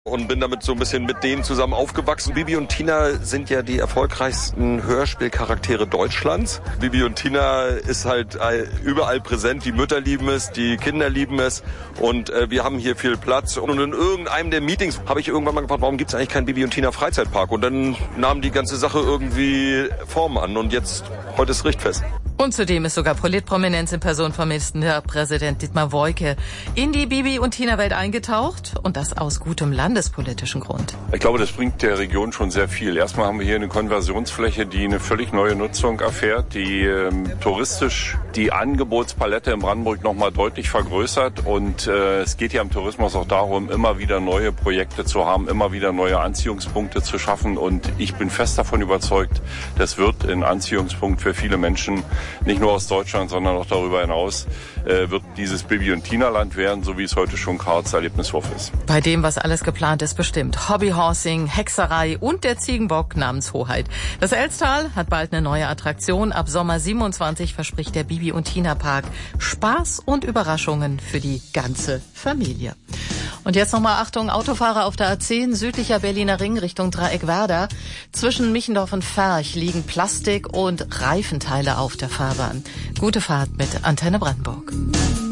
Und bin damit so ein bisschen mit denen zusammen aufgewachsen. Bibi und Tina sind ja die erfolgreichsten Hörspielcharaktere Deutschlands. Bibi und Tina ist halt überall präsent. Die Mütter lieben es, die Kinder lieben es. Und wir haben hier viel Platz. Und in irgendeinem der Meetings habe ich irgendwann mal gefragt, warum gibt es eigentlich keinen Bibi und Tina Freizeitpark? Und dann nahm die ganze Sache irgendwie Form an. Und jetzt, heute ist Richtfest. Und zudem ist sogar Politprominenz in Person von Ministerpräsident Dietmar Woidke in die Bibi- und Tina-Welt eingetaucht und das aus gutem landespolitischen Grund. Ich glaube, das bringt der Region schon sehr viel. Erstmal haben wir hier eine Konversionsfläche, die eine völlig neue Nutzung erfährt, die touristisch die Angebotspalette in Brandenburg nochmal deutlich vergrößert. Und es geht ja im Tourismus auch darum, immer wieder neue Projekte zu haben, immer wieder neue Anziehungspunkte zu schaffen. Und ich bin fest davon überzeugt, das wird ein Anziehungspunkt für viele Menschen, nicht nur aus Deutschland, sondern auch darüber hinaus, wird dieses Bibi- und Tina-Land werden, so wie es heute schon Karls Erlebnishof ist. Bei dem, was alles geplant ist, bestimmt Hobbyhorsing, Hexerei und der Ziegenbock namens Hoheit. Das Elstal hat bald eine neue Attraktion. Ab Sommer 27 verspricht der Bibi- und Tina-Park Spaß und Überraschungen für die ganze Familie. Und jetzt nochmal Achtung, Autofahrer auf der A10, südlicher Berliner Ring Richtung Dreieck-Werder. Zwischen Michendorf und Ferch liegen Plastik- und Reifenteile auf der Fahrbahn. Gute Fahrt mit Antenne Brandenburg.